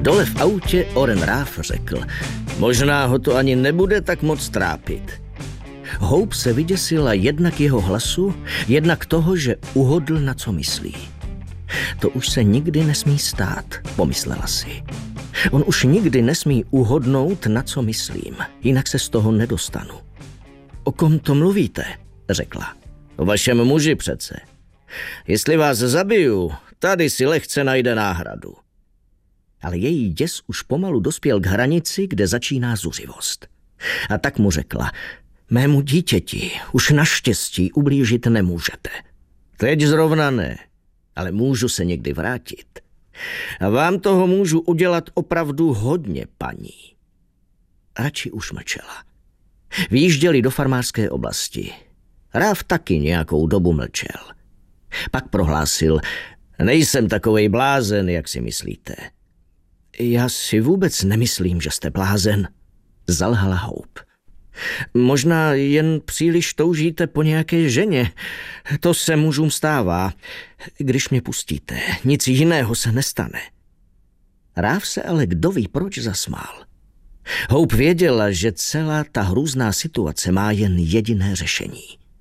Dole v autě Oren Raff řekl, možná ho to ani nebude tak moc trápit. Hope se vyděsila jednak jeho hlasu, jednak toho, že uhodl, na co myslí. To už se nikdy nesmí stát, pomyslela si. On už nikdy nesmí uhodnout, na co myslím, jinak se z toho nedostanu. O kom to mluvíte? Řekla. O vašem muži přece. Jestli vás zabiju, tady si lehce najde náhradu. Ale její děs už pomalu dospěl k hranici, kde začíná zuřivost. A tak mu řekla, mému dítěti už naštěstí ublížit nemůžete. Teď zrovna ne, ale můžu se někdy vrátit. A vám toho můžu udělat opravdu hodně, paní. Radši už mlčela. Vyjížděli do farmářské oblasti. Raff taky nějakou dobu mlčel. Pak prohlásil, nejsem takovej blázen, jak si myslíte. Já si vůbec nemyslím, že jste blázen, zalhala Hope. Možná jen příliš toužíte po nějaké ženě. To se mužům stává. Když mě pustíte, nic jiného se nestane. Raff se ale kdo ví proč zasmál. Hope věděla, že celá ta hrůzná situace má jen jediné řešení.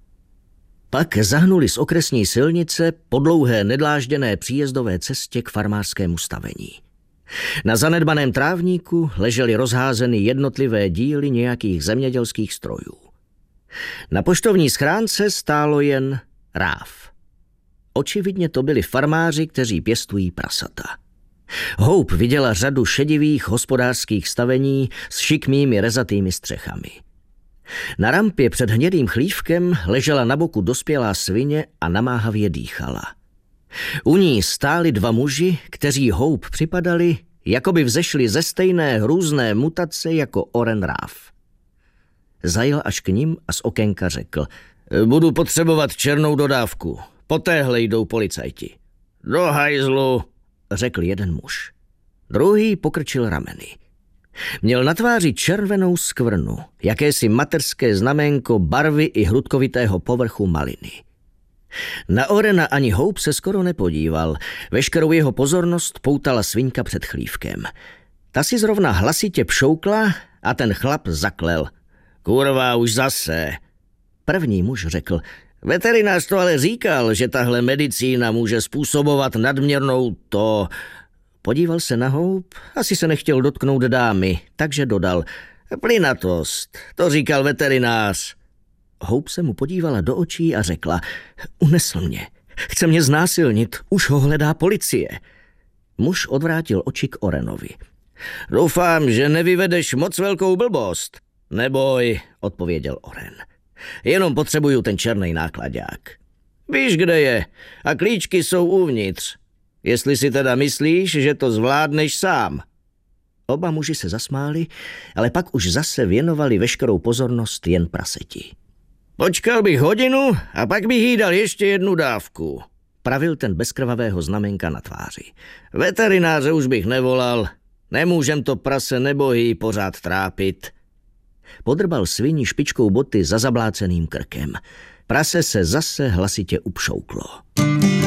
Pak zahnuli z okresní silnice po dlouhé nedlážděné příjezdové cestě k farmářskému stavení. Na zanedbaném trávníku ležely rozházeny jednotlivé díly nějakých zemědělských strojů. Na poštovní schránce stálo jen Raff. Očividně to byli farmáři, kteří pěstují prasata. Hope viděla řadu šedivých hospodářských stavení s šikmými rezatými střechami. Na rampě před hnědým chlívkem ležela na boku dospělá svině a namáhavě dýchala. U ní stáli dva muži, kteří Hope připadali, jako by vzešli ze stejné hrůzné mutace jako Oren Raff. Zajel až k nim a z okénka řekl, budu potřebovat černou dodávku, potéhle jdou policajti. Do hajzlu, řekl jeden muž. Druhý pokrčil rameny. Měl na tváři červenou skvrnu, jakési mateřské znaménko barvy i hrudkovitého povrchu maliny. Na Orena ani Hope se skoro nepodíval, veškerou jeho pozornost poutala svinka před chlívkem. Ta si zrovna hlasitě pšoukla a ten chlap zaklel. Kurva, už zase. První muž řekl, veterinář to ale říkal, že tahle medicína může způsobovat nadměrnou to... Podíval se na Hope, asi se nechtěl dotknout dámy, takže dodal, plynatost, to říkal veterinář. Hope se mu podívala do očí a řekla, unesl mě, chce mě znásilnit, už ho hledá policie. Muž odvrátil oči k Orenovi. Doufám, že nevyvedeš moc velkou blbost. Neboj, odpověděl Oren. Jenom potřebuju ten černý nákladák. Víš, kde je, a klíčky jsou uvnitř. Jestli si teda myslíš, že to zvládneš sám. Oba muži se zasmáli, ale pak už zase věnovali veškerou pozornost jen praseti. Počkal bych hodinu a pak bych jí dal ještě jednu dávku, pravil ten bez krvavého znamenka na tváři. Veterináře už bych nevolal, nemůžem to prase nebohý pořád trápit. Podrbal svini špičkou boty za zabláceným krkem. Prase se zase hlasitě upšouklo.